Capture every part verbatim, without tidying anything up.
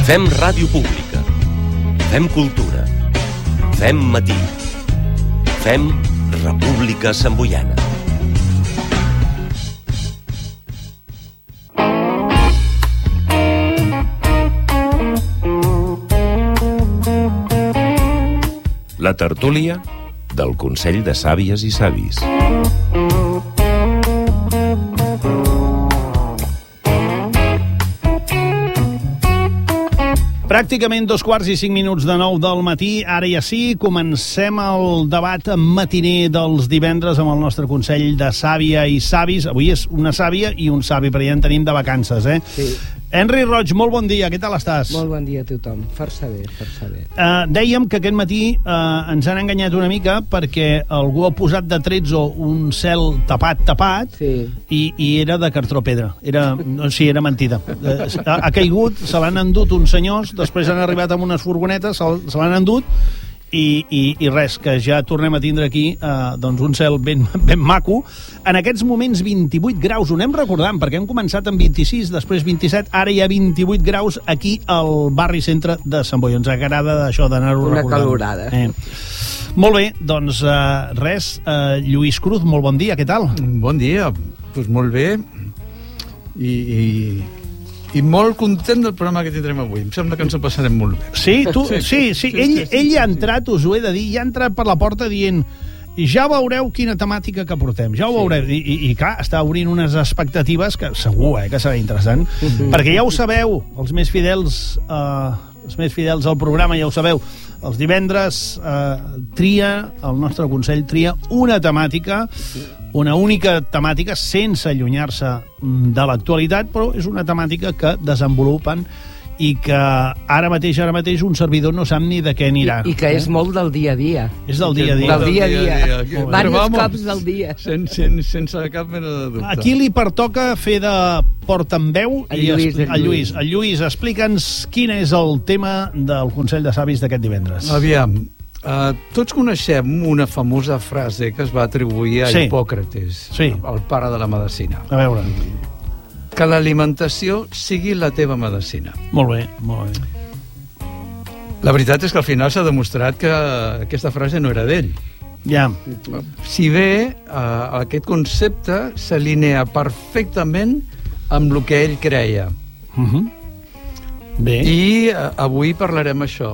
Fem ràdio pública. Fem cultura. Fem matí. Fem República Samboiana. La tertúlia del Consell de Sàvies i Savis. Pràcticament dos quarts i cinc minuts de nou del matí. Ara ja sí, comencem el debat matiner dels divendres amb el nostre Consell de Sàvia i Savis. Avui és una sàvia i un savi, però ja en tenim de vacances, eh? Sí. Henry Roig, molt bon dia, què tal estàs? Molt bon dia a tothom, força bé, força bé. Uh, dèiem que aquest matí uh, ens han enganyat una mica perquè algú ha posat de tretzo un cel tapat, tapat, sí. i, i era de cartró pedra. Era, no, sí, era mentida. Uh, ha, ha caigut, se l'han endut uns senyors, després han arribat amb unes furgonetes, se, se l'han endut, i, i, i res, que ja tornem a tindre aquí eh, doncs un cel ben, ben maco. En aquests moments vint-i-vuit graus, ho anem recordant, perquè hem començat amb vint-i-sis, després vint-i-set, ara hi ha vint-i-vuit graus aquí al barri centre de Sant Boi. Ens agrada això d'anar-ho recordant. Una calorada. Eh. Molt bé, doncs eh, res, eh, Lluís Cruz, molt bon dia, què tal? Bon dia, doncs pues molt bé, i... i... i molt content del programa que tindrem avui. Em sembla que ens ho passarem molt bé. Sí, tu, sí, sí, sí, sí, ell, sí, sí, ell ha entrat, us ho he de dir, ja ha entrat per la porta dient ja veureu quina temàtica que portem, ja ho sí. veureu. I, i, I clar, està obrint unes expectatives que segur eh, que serà interessant, mm-hmm. perquè ja ho sabeu, els més fidels eh, els més fidels al programa ja ho sabeu, els divendres eh, tria, el nostre Consell tria una temàtica, una única temàtica sense allunyar-se de l'actualitat, però és una temàtica que desenvolupen i que ara mateix, ara mateix un servidor no sap ni de què anirà. I, i que és eh? molt del dia a dia. És del dia a dia. Del dia a dia. dia, dia. Varis vamos, cops del dia. Sense, sense, sense cap mena de dubte. Aquí li pertoca fer de portaveu. El Lluís, el, el Lluís. El Lluís, explica'ns quin és el tema del Consell de Savis d'aquest divendres. Aviam, uh, tots coneixem una famosa frase que es va atribuir a sí. Hipòcrates, sí. el pare de la medicina. A veure... que l'alimentació sigui la teva medicina. Molt bé, molt bé. La veritat és que al final s'ha demostrat que aquesta frase no era d'ell. Ja. Si bé eh, aquest concepte s'alinea perfectament amb el que ell creia. Uh-huh. Bé. I eh, avui parlarem això,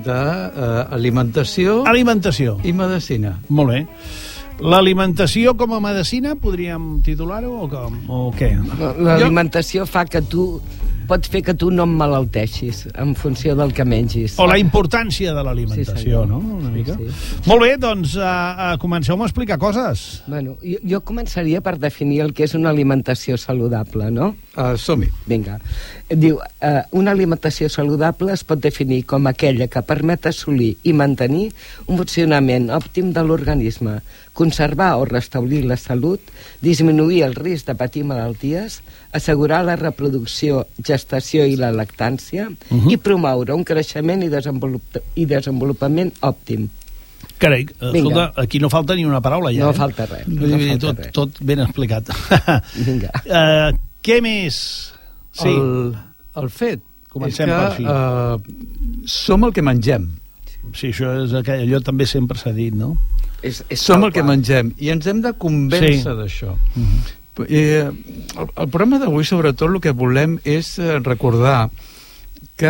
d'alimentació uh, alimentació i medicina. Molt bé. L'alimentació com a medicina, podríem titular-ho o, com, o què? L'alimentació fa que tu... pot fer que tu no emmalalteixis en funció del que mengis. O la importància de l'alimentació, sí, no? Una mica. Sí. Molt bé, doncs uh, uh, comenceu-me a explicar coses. Bueno, jo, jo començaria per definir el que és una alimentació saludable, no? Uh, som-hi. Vinga. Diu, uh, una alimentació saludable es pot definir com aquella que permet assolir i mantenir un funcionament òptim de l'organisme, conservar o restablir la salut, disminuir el risc de patir malalties, assegurar la reproducció, gestació i la lactància, uh-huh. i promoure un creixement i, desenvolup i desenvolupament òptim. Carai, escolta, aquí no falta ni una paraula ja. No eh? falta res. No dir, falta tot, res. tot ben explicat. Vinga. Uh, què més? Sí. El, el fet Comencem és que per fi. Uh, som el que mengem. Sí, això és aquell, allò també sempre s'ha dit, no? És, és som el que mengem i ens hem de convèncer sí. d'això. Uh-huh. Eh, el, el programa d'avui sobretot el que volem és eh, recordar que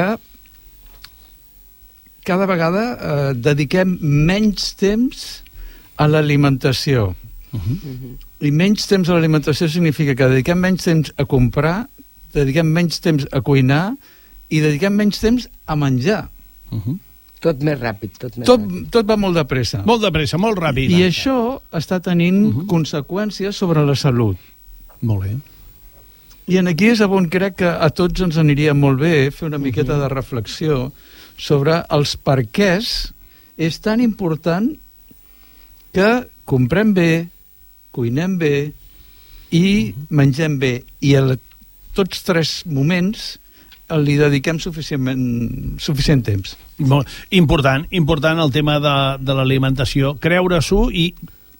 cada vegada eh, dediquem menys temps a l'alimentació. Uh-huh. I menys temps a l'alimentació significa que dediquem menys temps a comprar, dediquem menys temps a cuinar i dediquem menys temps a menjar. Uh-huh. Tot més ràpid, tot més tot, ràpid. tot va molt de pressa. Molt de pressa, molt ràpid. I això està tenint uh-huh. conseqüències sobre la salut. Molt bé. I en aquí és on crec que a tots ens aniria molt bé fer una miqueta uh-huh. de reflexió sobre els perquès és tan important que comprem bé, cuinem bé i uh-huh. mengem bé. I a tots tres moments li dediquem suficient, suficient temps. Molt important, important el tema de, de l'alimentació. Creure-s'ho i,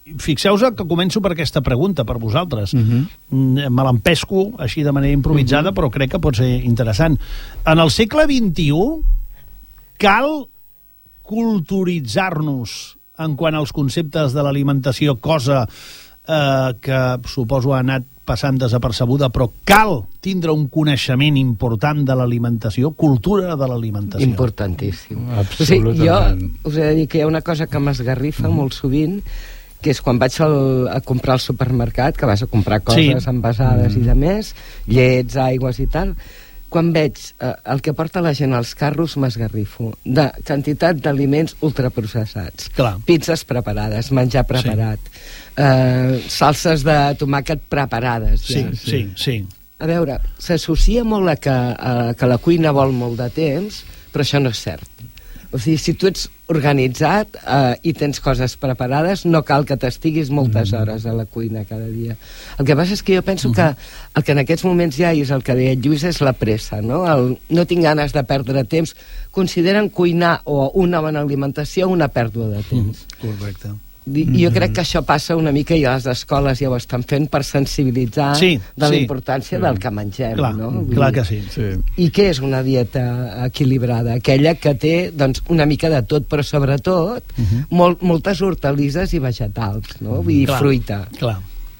fixeu-vos que començo per aquesta pregunta, per vosaltres. Uh-huh. Me l'empesco així de manera improvisada, uh-huh. però crec que pot ser interessant. En el segle vint-i-u cal culturitzar-nos en quant als conceptes de l'alimentació, cosa eh, que suposo ha anat passant desapercebuda, però cal tindre un coneixement important de l'alimentació, cultura de l'alimentació. Importantíssim. Absolutament. O sigui, jo us he de dir que hi ha una cosa que m'esgarrifa mm. molt sovint, que és quan vaig al, a comprar al supermercat, que vas a comprar coses sí. envasades mm. i de més, llets, aigües i tal, quan veig eh, el que porta la gent als carros m'esgarrifo, de quantitat d'aliments ultraprocessats. Clar. Pizzas preparades, menjar preparat, sí. eh, salses de tomàquet preparades. Sí, ja. sí, sí. A veure, s'associa molt a que, a que la cuina vol molt de temps, però això no és cert. O sigui, si tu ets organitzat eh, i tens coses preparades, no cal que t'estiguis moltes hores a la cuina cada dia. El que passa és que jo penso que el que en aquests moments hi ha, i és el que deia Lluís, és la pressa, no? El, no tinc ganes de perdre temps. Consideren cuinar o una bona alimentació una pèrdua de temps. Mm, correcte. I jo crec que això passa una mica, i a les escoles ja ho estan fent, per sensibilitzar sí, de la sí. importància sí. del que mengem. Clar, no? clar que sí. sí. I què és una dieta equilibrada? Aquella que té doncs, una mica de tot, però sobretot uh -huh. molt, moltes hortalisses i vegetals, no? Vull dir, clar, fruita. Clar.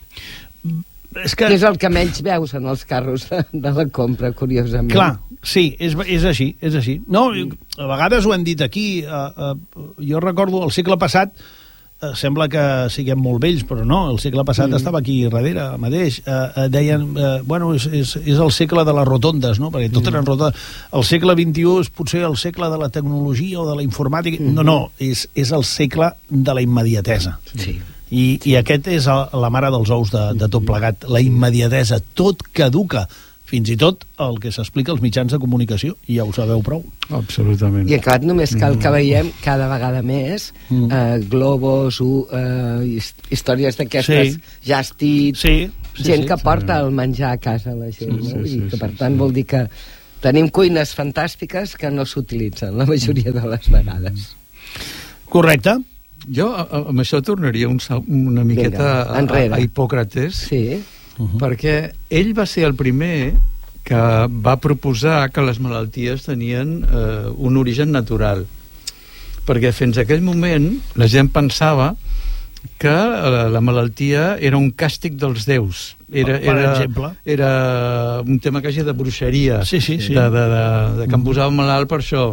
És que... que és el que menys veus en els carros de, de la compra, curiosament. Clar, sí, és, és així, és així. No, a vegades ho hem dit aquí. Uh, uh, jo recordo el segle passat, Uh, sembla que siguem molt vells, però no, el segle passat mm. estava aquí darrere mateix. Uh, uh, deien, uh, bueno, és, és, és el segle de les rotondes, no? Perquè tot mm. eren rotondes. El segle vint-i-u és potser el segle de la tecnologia o de la informàtica. Mm. No, no, és, és el segle de la immediatesa. Sí. I, i aquest és el, la mare dels ous de, de tot plegat. La immediatesa, tot caduca. Fins i tot el que s'explica als mitjans de comunicació, i ja ho sabeu prou. Absolutament. I acabat només cal que veiem cada vegada més mm. eh, globos, uh, eh, històries d'aquestes, sí. Just Eat, sí, sí, gent sí, que sí, porta sí. el menjar a casa la gent, sí, no? sí, I que sí, per sí, tant sí. vol dir que tenim cuines fantàstiques que no s'utilitzen la majoria de les vegades. Correcte. Jo amb això tornaria un, una miqueta Vinga, a, a Hipòcrates, sí. uh-huh. perquè ell va ser el primer que va proposar que les malalties tenien eh, un origen natural, perquè fins a aquell moment la gent pensava que eh, la malaltia era un càstig dels déus, era, per era, exemple era un tema quasi de bruixeria, sí, sí, sí. De, de, de, de que em posava malalt per això.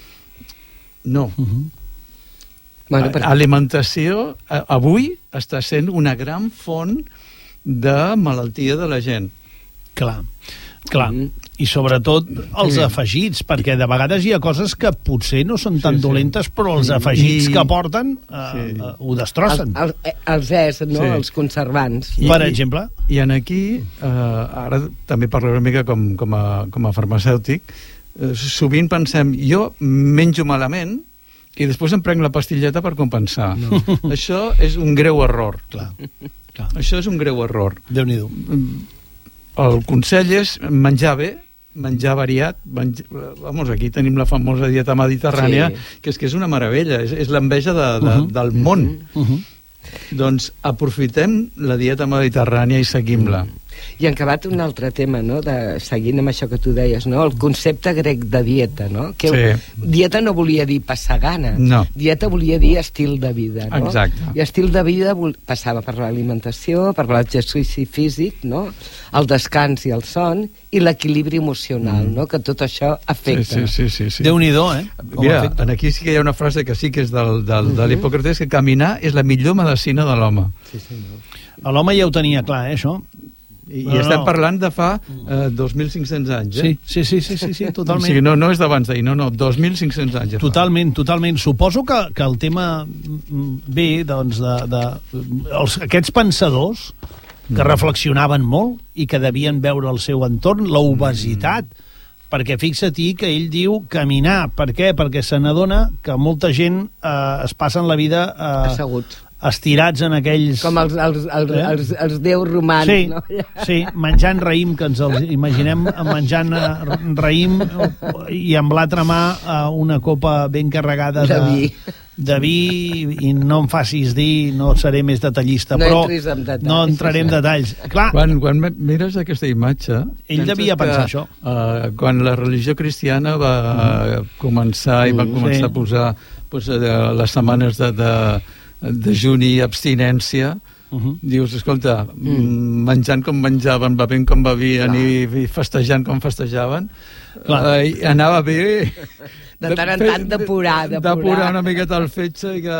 No. Uh-huh. Bueno, per... Alimentació avui està sent una gran font de malaltia de la gent. Clar, clar. Mm. I sobretot els sí. afegits, perquè de vegades hi ha coses que potser no són tan sí, sí. dolentes, però els afegits I... que porten eh, sí. eh, ho destrossen. El, el, els és, no? Sí. Els conservants. I, per exemple? I, i en aquí, eh, ara també parlo una mica com, com, a, com a farmacèutic, eh, sovint pensem, jo menjo malament i després em prenc la pastilleta per compensar. No. Això és un greu error. Clar, clar. Això és un greu error. Déu-n'hi-do. El consell és menjar bé, menjar variat, menjar... Vamos, aquí tenim la famosa dieta mediterrània, sí. que és que és una meravella, és, és l'enveja de, de, uh-huh. del món. Uh-huh. Doncs aprofitem la dieta mediterrània i seguim-la. Uh-huh. I en acabat un altre tema, no? De, seguint amb això que tu deies, no? El concepte grec de dieta, no? Que sí. Dieta no volia dir passar gana, no. Dieta volia dir estil de vida, no? Exacte. I estil de vida vol... passava per l'alimentació, per l'exercici físic, no? El descans i el son, i l'equilibri emocional, mm. no? Que tot això afecta. Sí, sí, sí, sí. Déu-n'hi-do, eh? Com Mira, afecta. Aquí sí que hi ha una frase que sí que és del, del, uh-huh. de l'Hipòcrates, que caminar és la millor medicina de l'home. Sí, senyor. L'home ja ho tenia clar, eh, això? I, no, i estem no. parlant de fa eh, dos mil cinc-cents anys, eh? Sí, sí, sí, sí, sí, totalment. O sigui, no, no és d'abans d'ahir, no, no, dos mil cinc-cents anys. Ja totalment, fa. totalment. Suposo que, que el tema ve, doncs, de, de els, aquests pensadors que mm. reflexionaven molt i que devien veure el seu entorn, l'obesitat, mm. perquè fixa-t'hi que ell diu caminar. Per què? Perquè se n'adona que molta gent eh, es passen la vida... Eh, asseguts. estirats en aquells... Com els, els, els, eh? els, els déus romans, sí, no? Sí, menjant raïm, que ens els imaginem menjant raïm i amb l'altra mà una copa ben carregada de, de vi. de vi, i no em facis dir, no seré més detallista, no però en detalls, no entraré en detalls. Clar, quan, quan mires aquesta imatge... Ell devia pensar que, això. Uh, quan la religió cristiana va mm. començar i va començar sí. a posar pues, les setmanes de, de, de juni i abstinència, Uh -huh. dius, escolta, mm. menjant com menjaven, bevent com bevien i, i festejant com festejaven, eh, anava bé de tant en tant depurar, depurar depurar una miqueta el fetge i que...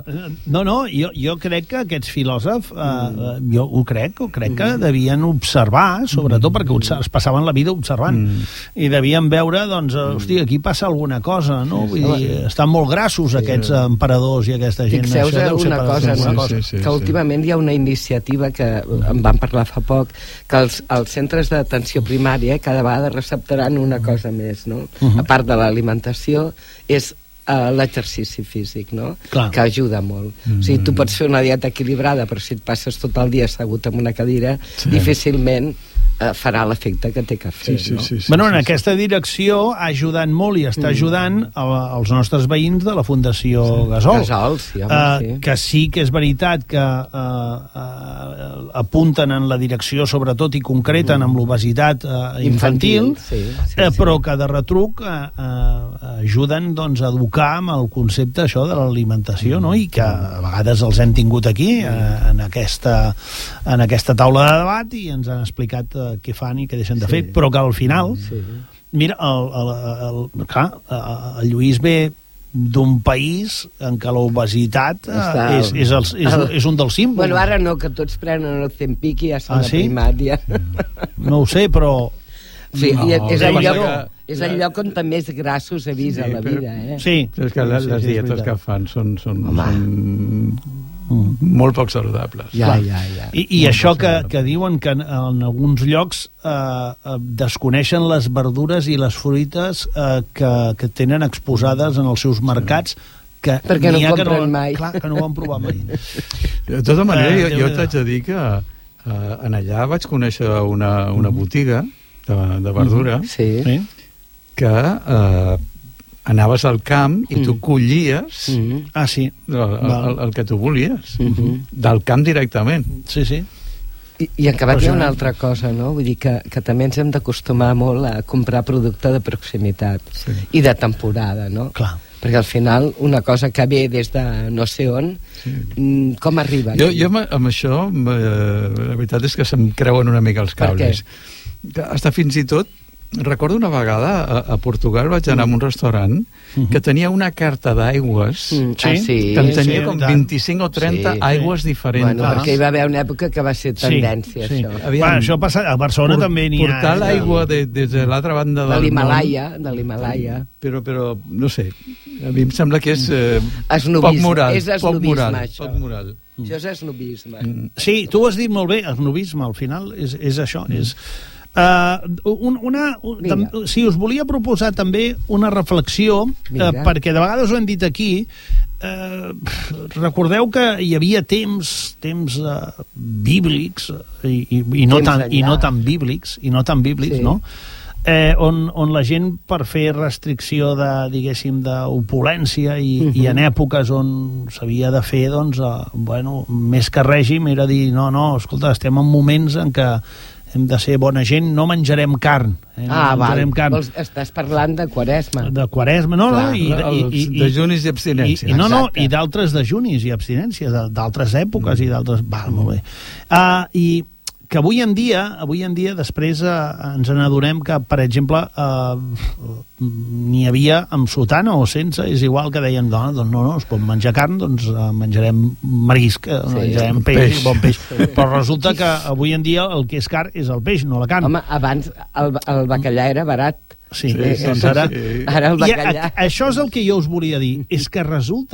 No, no, jo, jo crec que aquests filòsofs eh, jo ho crec, ho crec que devien observar, sobretot mm. perquè es passaven la vida observant, mm. i devien veure, doncs, hosti, aquí passa alguna cosa, no? Vull dir, estan molt grassos aquests sí. emperadors i aquesta gent. Fixeu-vos una cosa, no? cosa. Sí, sí, sí, que últimament hi ha una iniciativa que en vam parlar fa poc, que els, els centres d'atenció primària cada vegada receptaran una cosa més, no? Uh-huh. A part de l'alimentació, és uh, l'exercici físic, no? Clar. Que ajuda molt. Mm. O sigui, tu pots fer una dieta equilibrada, però si et passes tot el dia assegut en una cadira, sí. difícilment uh, farà l'efecte que té que fer, sí, sí, no? Sí, sí, bueno, en sí, aquesta direcció ha ajudat molt i està ajudant mm. els nostres veïns de la Fundació sí. Gasol. Gasol, sí, home, uh, sí. Que sí que és veritat que uh, uh, apunten en la direcció, sobretot, i concreten mm. amb l'obesitat uh, infantil, infantil sí, sí, uh, però sí. que de retruc uh, uh, ajuden, doncs, a educar amb el concepte això de l'alimentació, mm. no? I que a vegades els hem tingut aquí uh, en, aquesta, en aquesta taula de debat i ens han explicat uh, què fan i què deixen de sí. fer, però que al final sí. mira, el, el, el, clar, el Lluís ve d'un país en què l'obesitat uh, és, és, el, és, el, és un dels símbols. Bueno, ara no, que tots prenen el Zempic i ja són ah, a sí? primària. No ho sé, però... Sí, no, és, el lloc, que... és el lloc on més grassos avís sí, a la vida, eh? Sí. Però és que les, les dietes que fan són... són, són... Mm. molt poc saludables. Ja, ja, ja. I, i això que, que diuen que en, en alguns llocs eh, desconeixen les verdures i les fruites eh, que, que tenen exposades en els seus mercats, que perquè no compren que no, mai. Clar, que no ho han provat mai. De tota manera, jo, jo t'haig de dir que eh, en allà vaig conèixer una, una botiga de, de verdura sí. que... Eh, anaves al camp i tu collies mm. ah, sí. el, el, el que tu volies mm-hmm. del camp directament. Sí, sí. I, i en acabat hi ha una altra cosa, no? Vull dir que, que també ens hem d'acostumar molt a comprar producte de proximitat sí. i de temporada, no? Clar. Perquè al final una cosa que ve des de no sé on, sí. com arriba? Jo, jo amb això, eh, la veritat és que se'm creuen una mica els cables. Hasta fins i tot recordo una vegada a, a Portugal vaig anar mm. a un restaurant mm-hmm. que tenia una carta d'aigües mm. ah, sí? que en tenia sí, com vint-i-cinc o trenta sí, aigües sí. diferents. Bueno, perquè hi va haver una època que va ser tendència, sí, sí. això. Aviam, bueno, això passa, a Barcelona por, també n'hi ha. Portar l'aigua de, des de l'altra banda de del l'Himalaya, de l'Himalaya. Però, però, no sé, a mi em sembla que és eh, poc moral. És esnobisme, poc moral, això. Poc moral. Mm. Això és esnobisme. Mm. Sí, tu ho has dit molt bé, esnobisme, al final és, és això, mm. és... Uh, un, una, un, tam, sí, us volia proposar també una reflexió uh, perquè de vegades ho hem dit aquí uh, recordeu que hi havia temps temps uh, bíblics i, i, i, no tan, i no tan bíblics i no tan bíblics, sí. no? Eh, on, on la gent per fer restricció de, diguéssim, d'opulència i, uh-huh. i en èpoques on s'havia de fer, doncs, uh, bueno, més que règim era dir, no, no, escolta, estem en moments en què hem de ser bona gent, no menjarem carn. Eh? No ah, val. Carn. Vols, estàs parlant de Quaresma. De Quaresma, no, Clar, no. I, i, i, i, dejunis i abstinències. I, i, no, no, i d'altres dejunis i abstinències, d'altres èpoques mm. i d'altres... Val, molt bé. Uh, I que avui en dia, avui en dia després eh, ens n'adonem que, per exemple, eh, n'hi havia amb sotana o sense, és igual que deien, no, doncs no, no, es pot menjar carn, doncs eh, menjarem marisc, eh, sí, menjarem peix, peix, bon peix. Però resulta que avui en dia el que és car és el peix, no la carn. Home, abans el, el bacallà era barat. Sí, sí, doncs ara... Sí. Ara el bacallà... A, això és el que jo us volia dir, és que resulta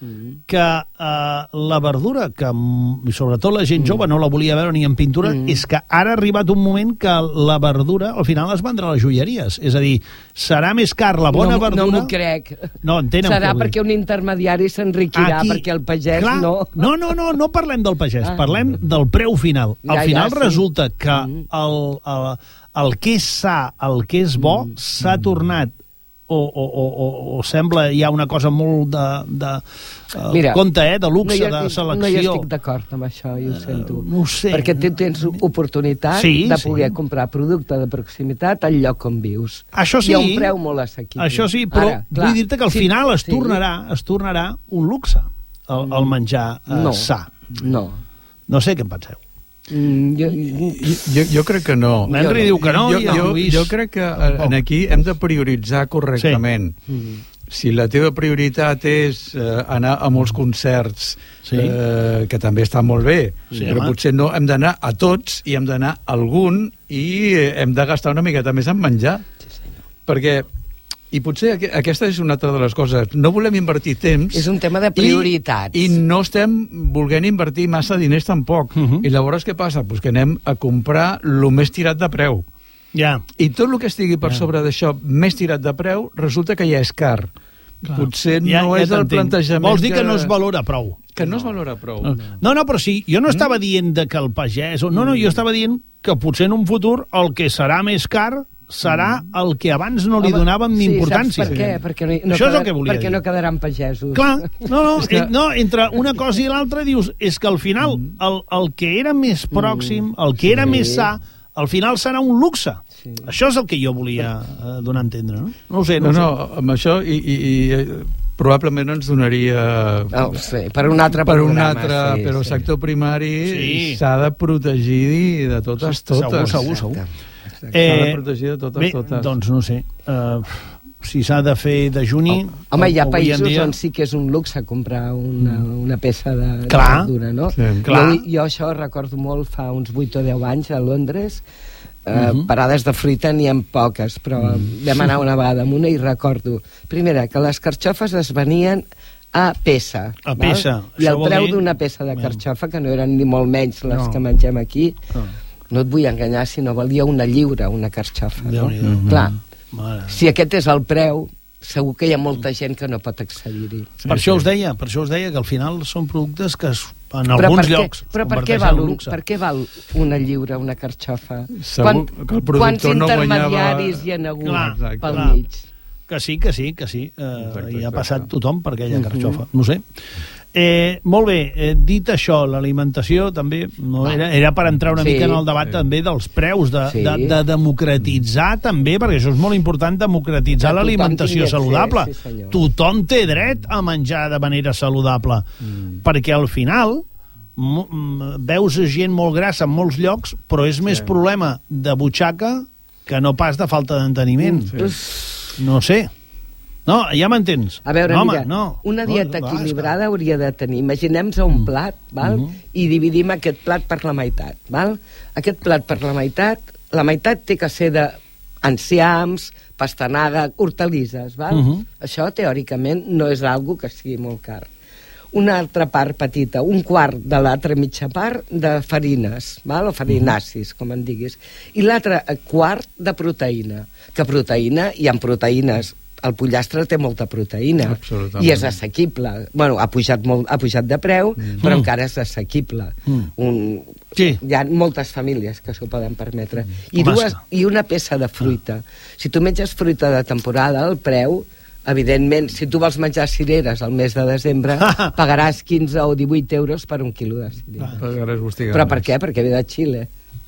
que uh, la verdura, que sobretot la gent jove no la volia veure ni en pintura, mm. és que ara ha arribat un moment que la verdura al final es vendrà a les joieries. És a dir, serà més car la bona no, verdura... No m'ho crec. No, entenen. Serà perquè un intermediari s'enriquirà, Aquí, perquè el pagès clar, no... No, no, no, no parlem del pagès, Ah. parlem del preu final. Al Ja, final ja, sí. resulta que Mm. el, el, el que és sa, el que és bo, Mm. s'ha tornat o, o, o, o, o sembla hi ha una cosa molt de, de uh, Mira, compte, eh, de luxe, no hi, de selecció. No hi estic d'acord amb això, i ho sento. Uh, no ho sé. Perquè tu tens oportunitat Sí, de sí. poder comprar producte de proximitat al lloc on vius. Això sí. I a un preu molt assequible. Això sí, però Ara, clar, vull dir-te que al sí, final es sí. tornarà, es tornarà un luxe el, el menjar uh, No. sa. No. No sé què en penseu. Mm, jo, Jo, jo crec que no. L'Henry diu que no jo, i el jo, Lluís... jo crec que en aquí hem de prioritzar correctament. Sí. Mm. Si la teva prioritat és eh, anar a molts concerts, Sí. eh, que també està molt bé, Sí, però home. potser no, hem d'anar a tots i hem d'anar a algun i eh, hem de gastar una miqueta més en menjar. Sí, senyor. Perquè, i potser aqu aquesta és una altra de les coses, no volem invertir temps... És un tema de prioritats. I, i no estem volent invertir massa diners tampoc. Uh -huh. I llavors què passa? Pues que anem a comprar el més tirat de preu. Ja. I tot el que estigui per Ja. sobre d'això més tirat de preu, resulta que ja és car. Clar. Potser Ja- no ja és el t'entenc. plantejament Vols dir que no es valora prou? Que no es valora prou. No, no, no però sí, jo no estava dient de que el pagès... No, no, jo estava dient que potser en un futur el que serà més car serà el que abans no li Home, donàvem ni sí, importància. saps per què? Perquè no, no Això és quedar, el que volia perquè dir. no quedaran pagesos. Clar, no, no, És que- eh, no, entre una cosa i l'altra dius, és que al final el, el que era més pròxim, el que era Sí. més sa, al final serà un luxe. Sí. Això és el que jo volia eh, donar a entendre, no? No ho sé, no, No, ho no, amb això i, i, i eh, probablement ens donaria... Oh, sí, per un altre per un programa. altre, sí, però el sí. sector primari Sí. s'ha de protegir de totes, sé. Segur, totes. segur, segur. Exacte. S'ha de Eh, protegir de totes, Bé, totes. doncs no sé. Uh, si s'ha de fer de juni... Home, hi ha avui en països dia- on sí que és un luxe comprar una, una peça de, Clar. de verdura, no? Sí. Clar. Jo, jo això recordo molt fa uns vuit o deu anys a Londres. Eh, uh Mhm. -huh. Parades de fruita n'hi ha poques, però Mm. vam anar una vegada amb una i recordo, primera, que les carxofes es venien a peça. A val? peça. I Això el vol preu dir- d'una peça de Bé. carxofa, que no eren ni molt menys les No. que mengem aquí, No. no et vull enganyar, si no valia una lliura, una carxofa. No? Déu-n'hi-do. Clar, Mare. si aquest és el preu, segur que hi ha molta gent que no pot accedir-hi. Sí, per això us deia, per això us deia que al final són productes que es, en Però alguns per què- llocs però per què, converteixen val en un, luxe. per què val una lliura, una carxofa? Segur que el productor quants no guanyava- intermediaris hi ha hagut Clar, pel clar. mig? Que sí, que sí, que sí. Eh, Exacte, hi ha exacte. passat tothom per aquella Mhm. carxofa. No ho sé. Eh, molt bé, eh, dit això, l'alimentació també no, era, era per entrar una Sí. mica en el debat Sí. també dels preus, de, Sí. de, de democratitzar també, perquè això és molt important, democratitzar Que tothom l'alimentació tingui saludable. accés, sí, senyor. Tothom té dret a menjar de manera saludable, Mm. perquè al final m- m- veus gent molt grassa en molts llocs, però és més Sí. problema de butxaca que no pas de falta d'enteniment. Sí. No sé. No, ja m'entens. A veure, no, mira, home, no. una No, dieta no, va, equilibrada hauria de tenir, imaginem-nos un plat, val? Mhm. I dividim aquest plat per la meitat, val? Aquest plat per la meitat, la meitat té que ser de enciams, pastanaga, hortalisses, val? Mhm. Això, teòricament, no és algo que sigui molt car. Una altra part petita, un quart de l'altra mitja part de farines, val? O farinacis, com en diguis. I l'altre quart de proteïna. Que proteïna, hi ha proteïnes. El pollastre té molta proteïna. Absolutament. I és assequible. Bueno, ha pujat, molt, ha pujat de preu, mm. però encara és assequible. Mm. Un, Sí. Hi ha moltes famílies que s'ho poden permetre. I, Home, dues, sí. I una peça de fruita. Si tu menges fruita de temporada, el preu, evidentment, si tu vols menjar cireres al mes de desembre, pagaràs quinze o divuit euros per un quilo de cireres. Pagaràs bostiganes. Però per què? Perquè ve de Xile.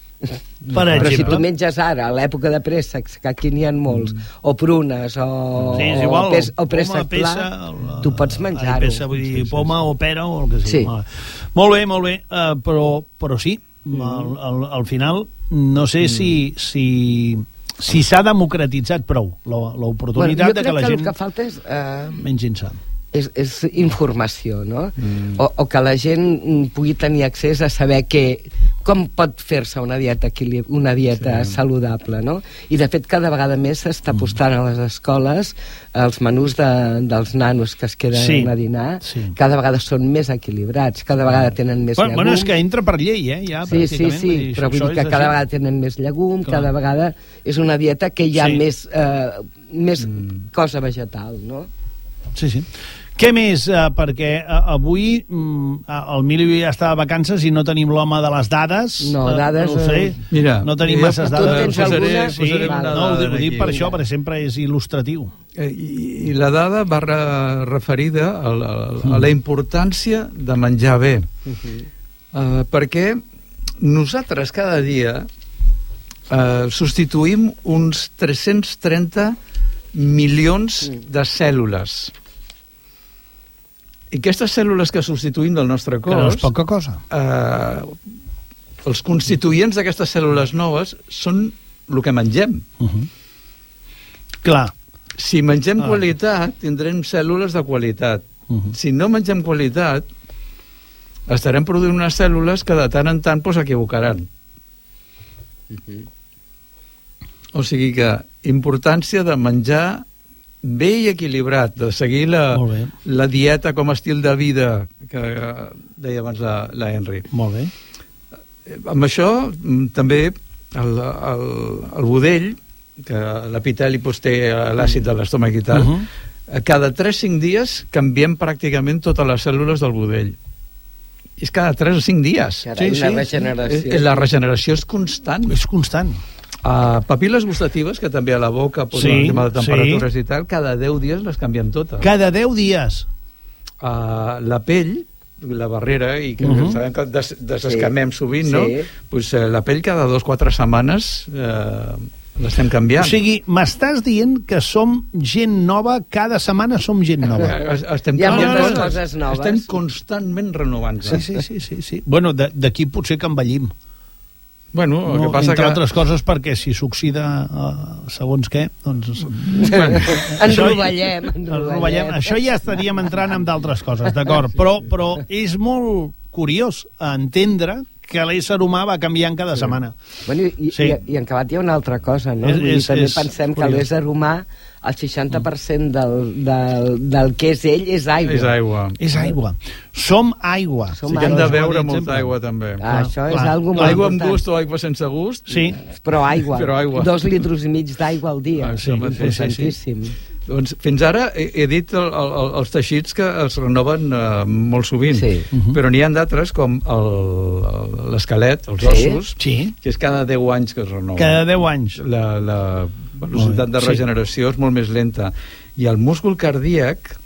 Per Però si exemple. tu menges ara, a l'època de préssecs, que aquí n'hi ha molts, o prunes, o, Sí, és igual, o, pes, o poma, préssec peça, pla, el- tu pots ai, menjar-ho. peça, vull dir, poma o pera o el que sigui. Sí. Molt bé. Molt bé, molt bé, uh, però, però sí, Mm. al, al, al final no sé si... si si s'ha democratitzat prou la- l'oportunitat Bueno, jo de crec que la que gent el que falta és... Eh, mengin sa. és, és informació, no? Mm. O, o que la gent pugui tenir accés a saber que, com pot fer-se una dieta, una dieta sí. saludable, no? I, de fet, cada vegada més s'està apostant a les escoles els menús de, dels nanos que es queden sí. a dinar, sí. cada vegada són més equilibrats, cada vegada tenen més bueno, llegum. Bueno, és que entra per llei, eh? Ja, sí, sí, sí, però vull dir que cada vegada tenen més llegum, clar. Cada vegada és una dieta que hi ha sí. més, eh, més mm. cosa vegetal, no? Sí, sí. Què més? Uh, perquè uh, avui um, el Emili ja està de vacances i no tenim l'home de les dades. No, dades... Uh, no ho sé. Mira, no tenim masses dades. Tu tens posaré, alguna? Sí, posaré una no, ho, ho dic per aquí. això, perquè sempre és il·lustratiu. Eh, i, I la dada va re, referida a la, a la importància de menjar bé. Uh-huh. Uh, perquè nosaltres cada dia uh, substituïm uns tres-cents trenta milions de cèl·lules. I aquestes cèl·lules que substituïm del nostre cos... Que no és poca cosa. Eh, els constituents d'aquestes cèl·lules noves són el que mengem. Uh-huh. Clar. Si mengem ah. qualitat, tindrem cèl·lules de qualitat. Uh-huh. Si no mengem qualitat, estarem produint unes cèl·lules que de tant en tant pues, s'equivocaran. Uh-huh. O sigui que importància de menjar bé i equilibrat, de seguir la, la dieta com a estil de vida que deia abans la, la Henry. Molt bé. Amb això també el, el, el budell, que l'epiteli pues, té l'àcid de l'estómac i tal, uh-huh. cada tres a cinc dies canviem pràcticament totes les cèl·lules del budell. És cada tres o cinc dies. Carai, sí, sí. Regeneració. La regeneració és constant. És constant. Uh, papil·les gustatives, que també a la boca posen sí, el tema de temperatures sí. i tal, cada deu dies les canviem totes. Cada deu dies? Uh, la pell, la barrera, i que uh-huh. sabem que des, desescamem sí. sovint, no? Sí. Pues, uh, la pell cada dos o quatre setmanes uh, l'estem canviant. O sigui, m'estàs dient que som gent nova, cada setmana som gent nova. Estem Hi ha moltes coses, coses noves. Estem constantment renovant. Sí, sí, sí, sí, sí. Bueno, d'aquí potser que envellim. Bueno, el no, que passa entre que... altres coses perquè si s'oxida uh, segons què, doncs... Bueno, ens rovellem, ens rovellem. Això ja estaríem entrant en d'altres coses, d'acord? Però, però és molt curiós entendre que l'ésser humà va canviant cada setmana. Bueno, i, sí. i, i en acabat hi ha una altra cosa, no? És, Vull dir, és, també és pensem curiós. Que l'ésser humà, el seixanta per cent del, del, del que és ell és aigua. És aigua. És aigua. Som aigua. Som sí que hem de beure molta aigua, també. Ah, això és algo molt aigua important. amb gust o aigua sense gust? Sí. Però aigua. Però aigua. Dos litros i mig d'aigua al dia. Ah, sí, importantíssim. sí, sí. Doncs fins ara he, he dit el, el, els teixits que es renoven eh, molt sovint, sí. uh-huh. però n'hi ha d'altres com l'esquelet, els sí. ossos, sí. que és cada deu anys que es renoven. Cada deu anys. La, la velocitat de regeneració sí. és molt més lenta. I el múscul cardíac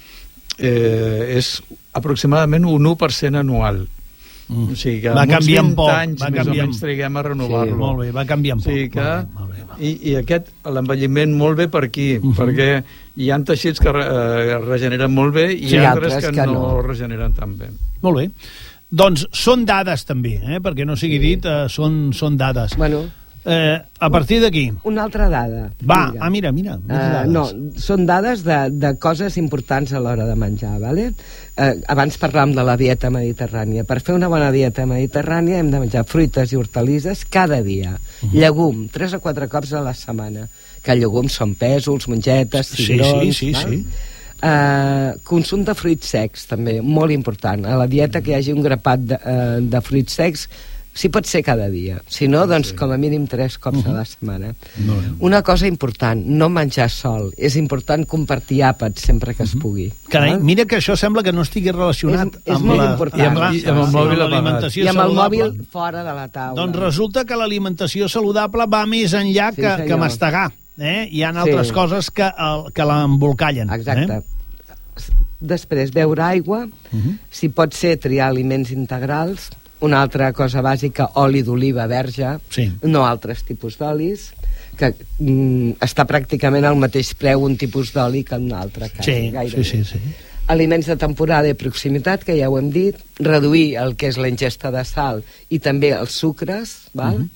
eh, és aproximadament un u per cent anual. Mm. O sigui que va canviant poc, anys va més canviant. o menys triguem a renovar-lo. Sí, molt bé, va canviant poc. O sigui que, molt bé, molt bé, molt bé. I, I aquest, l'envelliment molt bé per aquí, uh-huh. perquè hi ha teixits que eh, regeneren molt bé i sí, hi ha altres, altres que, que no, no regeneren tan bé. Molt bé. Doncs són dades també, eh? Perquè no sigui sí. dit, eh, són, són dades. Bueno... Eh, a partir d'aquí... Una altra dada. Va, mira. ah, mira, mira. Uh, no, són dades de, de coses importants a l'hora de menjar, ¿vale? Uh, abans parlàvem de la dieta mediterrània. Per fer una bona dieta mediterrània hem de menjar fruites i hortalisses cada dia. Uh-huh. Llegum, tres o quatre cops a la setmana. Que llegums són pèsols, mongetes, cigrons... Sí, sí, sí, val? sí. Uh, consum de fruits secs, també, molt important. A la dieta que hi hagi un grapat de, uh, de fruits secs, si pot ser cada dia. Si no, doncs com a mínim tres cops uh-huh. a la setmana. No. Una cosa important, no menjar sol. És important compartir àpats sempre que uh-huh. es pugui. Carai, no? Mira que això sembla que no estigui relacionat és, és amb, molt la, important. amb, la, I amb el mòbil l'alimentació I amb el saludable. mòbil fora de la taula. Doncs resulta que l'alimentació saludable va més enllà sí, que, que mastegar. Eh? Hi ha altres sí. coses que, el, que l'embolcallen. Exacte. Eh? Després, beure aigua, uh-huh. si pot ser triar aliments integrals. Una altra cosa bàsica, oli d'oliva verge, sí. no altres tipus d'olis, que mm, està pràcticament al mateix preu un tipus d'oli que un altre. Quasi, sí, gairebé. sí, sí, sí. Aliments de temporada i proximitat, que ja ho hem dit, reduir el que és la ingesta de sal i també els sucres, val? Uh-huh.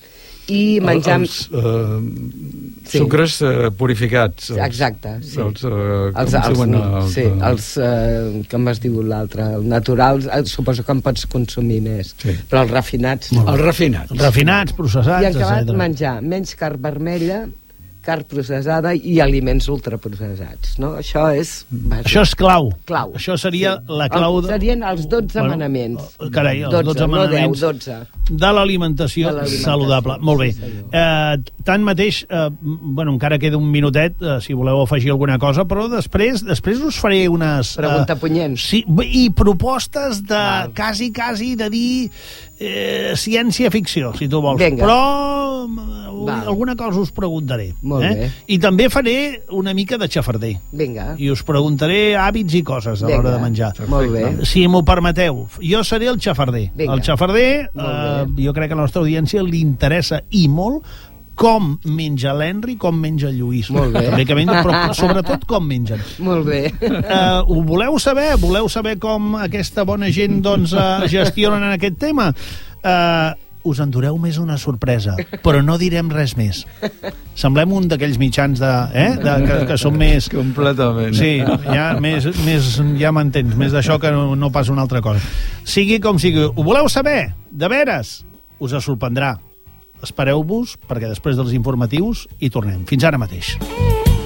i menjar... Els uh, sí. sucres uh, purificats. Els, exacte, sí. Els, uh, els, els, els, sí, els uh, com es diu l'altre, els naturals, uh, suposo que en pots consumir més, sí. Però els refinats... Els refinats. Els refinats, processats, I en acabat etcètera. menjar menys carn vermella, carn processada i aliments ultraprocessats, no? Això és bàsic. Això és clau. Clau. Això seria sí. la clau... De... Serien els dotze bueno, manaments. Carai, els dotze manaments no deu, dotze. De l'alimentació saludable. Molt bé. Sí, eh, tanmateix, eh, bueno, encara queda un minutet, eh, si voleu afegir alguna cosa, però després després us faré unes... Pregunta eh, punyent. Sí, i propostes de Val. quasi, quasi, de dir eh, ciència-ficció, si tu vols. Venga. Però Val. alguna cosa us preguntaré. Molt eh? bé. I també faré una mica de xafarder. Vinga. I us preguntaré hàbits i coses a l'hora de menjar. Molt bé. Si m'ho permeteu, jo seré el xafarder. Vinga. El xafarder, eh, jo crec que a la nostra audiència li interessa i molt com menja l'Henry, com menja el Lluís. Molt bé. També que menja, però sobretot com mengen. Molt bé. Uh, ho voleu saber? Voleu saber com aquesta bona gent doncs, uh, gestionen en aquest tema? Uh, us endureu més una sorpresa, però no direm res més. Semblem un d'aquells mitjans de, eh? de, que, que són més... Completament. Sí, ja, més, més, ja m'entens, més d'això que no, no pas una altra cosa. Sigui com sigui. Ho voleu saber? De veres? Us sorprendrà. Espereu-vos, perquè després dels informatius hi tornem. Fins ara mateix.